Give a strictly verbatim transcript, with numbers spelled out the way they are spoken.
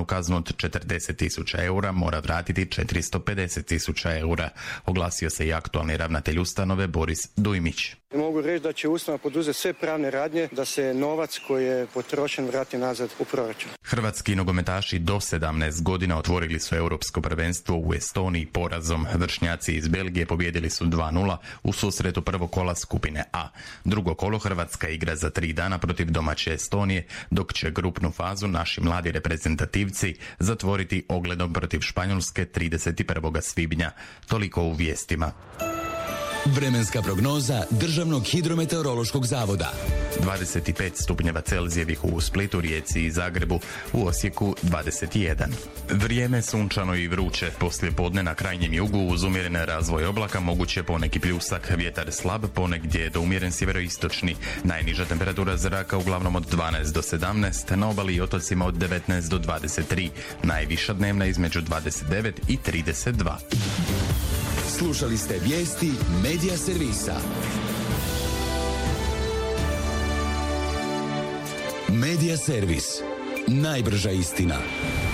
novčanu kaznu od četrdeset tisuća eura mora vratiti četiristo pedeset tisuća eura. Oglasio se i aktualni ravnatelj ustanove Boris Dujmić. Mogu reći da će ustanova poduzeti sve pravne radnje da se novac koji je potrošen vrati nazad u proračun. Hrvatski nogometaši do sedamnaest godina otvorili su europsko prvenstvo u Estoniji porazom. Vršnjaci iz Belgije pobijedili su dva nula u susretu prvog kola skupine A. Drugo kolo Hrvatska igra za tri dana protiv domaće Estonije, dok će grupnu fazu naši mladi reprezentativci zatvoriti ogledom protiv Španjolske trideset prvog svibnja. Toliko u vijestima. Vremenska prognoza Državnog hidrometeorološkog zavoda. dvadeset pet stupnjeva Celzijevih u Splitu, Rijeci i Zagrebu, u Osijeku dvadeset jedan. Vrijeme sunčano i vruće. Poslije podne na krajnjem jugu uz umjeren razvoj oblaka moguće poneki pljusak, vjetar slab, ponegdje do umjeren sjeveroistočni. Najniža temperatura zraka uglavnom od dvanaest do sedamnaest, na obali i otocima od devetnaest do dvadeset tri. Najviša dnevna između dvadeset devet i trideset dva. Slušali ste vijesti Medija servisa. Medija servis. Najbrža istina.